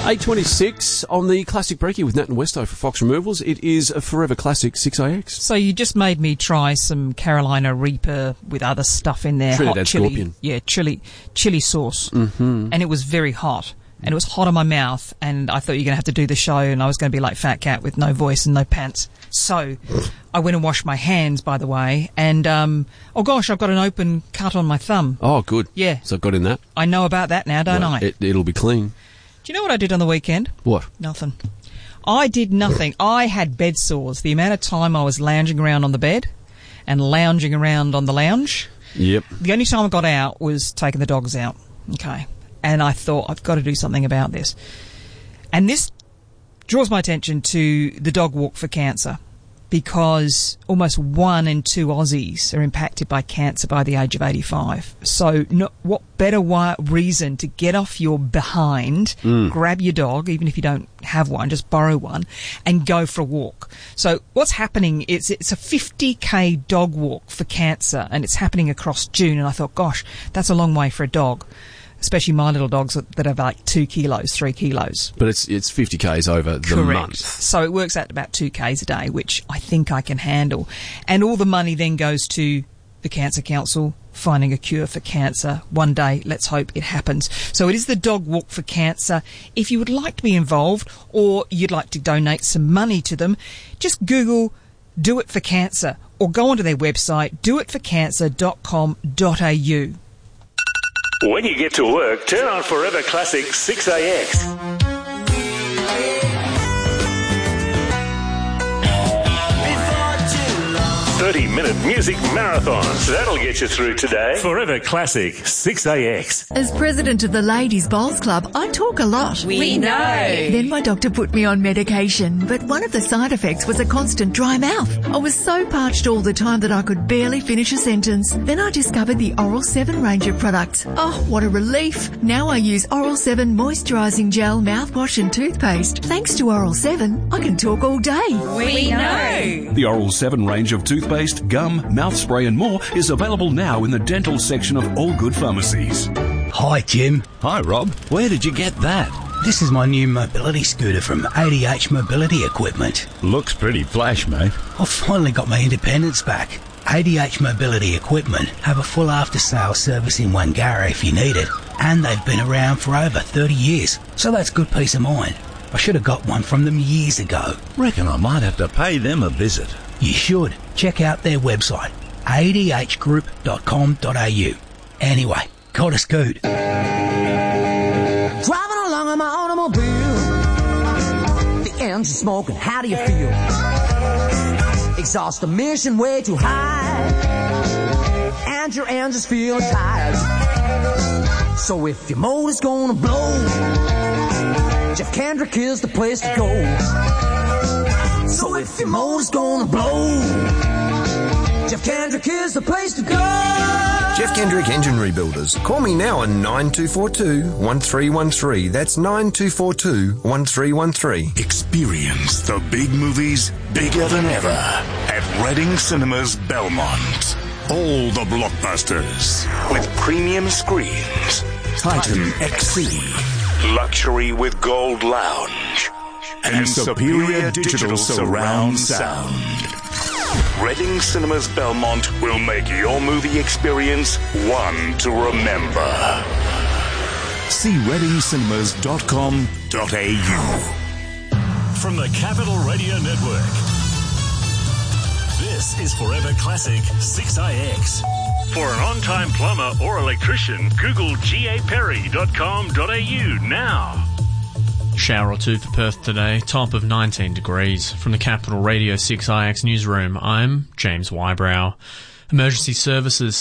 8:26 on the Classic Breakie with Nat and Westo for Fox Removals. It is a Forever Classic 6AX. So you just made me try some Carolina Reaper with other stuff in there. Trinidad hot chili. Scorpion. Yeah, chili sauce. Mm-hmm. And it was very hot. And it was hot on my mouth, and I thought you were going to have to do the show, and I was going to be like Fat Cat with no voice and no pants. So I went and washed my hands, by the way, and, oh gosh, I've got an open cut on my thumb. Oh, good. Yeah. So I've got in that. I know about that now, don't I? It'll be clean. Do you know what I did on the weekend? What? Nothing. I did nothing. I had bed sores. The amount of time I was lounging around on the bed and lounging around on the lounge. Yep. The only time I got out was taking the dogs out. Okay. And I thought, I've got to do something about this. And this draws my attention to the Dog Walk for Cancer, because almost 1 in 2 Aussies are impacted by cancer by the age of 85. So what better reason to get off your behind, grab your dog, even if you don't have one, just borrow one, and go for a walk. So what's happening is it's a 50k dog walk for cancer, and it's happening across June. And I thought, gosh, that's a long way for a dog, especially my little dogs that are like 2 kilos, 3 kilos. But it's 50 k's over the month. So it works out about 2 k's a day, which I think I can handle. And all the money then goes to the Cancer Council, finding a cure for cancer. One day, let's hope it happens. So it is the Dog Walk for Cancer. If you would like to be involved, or you'd like to donate some money to them, just Google Do It for Cancer, or go onto their website, doitforcancer.com.au. When you get to work, turn on Forever Classic 6AX. 30-minute music marathons. That'll get you through today. Forever Classic 6AX. As president of the Ladies Bowls Club, I talk a lot. We know. Then my doctor put me on medication, but one of the side effects was a constant dry mouth. I was so parched all the time that I could barely finish a sentence. Then I discovered the Oral 7 range of products. Oh, what a relief. Now I use Oral 7 moisturising gel, mouthwash and toothpaste. Thanks to Oral 7, I can talk all day. We know. The Oral 7 range of toothpaste, gum, mouth spray and more is available now in the dental section of all good pharmacies. Hi, Jim. Hi, Rob. Where did you get that? This is my new mobility scooter from ADH Mobility Equipment. Looks pretty flash, mate. I've finally got my independence back. ADH Mobility Equipment have a full after-sales service in Wangara if you need it, and they've been around for over 30 years, so that's good peace of mind. I should have got one from them years ago. Reckon I might have to pay them a visit. You should. Check out their website, adhgroup.com.au. Anyway, got a scoot. Driving along in my automobile, the engine smoking, how do you feel? Exhaust emission way too high, and your engine's feeling tired. So if your motor's gonna blow, Jeff Kendrick is the place to go. So if your motor's gonna blow, Jeff Kendrick is the place to go. Jeff Kendrick Engine Rebuilders. Call me now on 9242-1313. That's 9242-1313. Experience the big movies bigger than ever at Reading Cinemas Belmont. All the blockbusters with premium screens. Titan XC. Luxury with Gold Lounge. And superior digital surround sound. Reading Cinemas Belmont will make your movie experience one to remember. See readingcinemas.com.au. From the Capital Radio Network, this is Forever Classic 6IX. For an on-time plumber or electrician, Google gaperry.com.au now. Shower or two for Perth today, top of 19 degrees. From the Capital Radio 6IX newsroom, I'm James Wybrow. Emergency services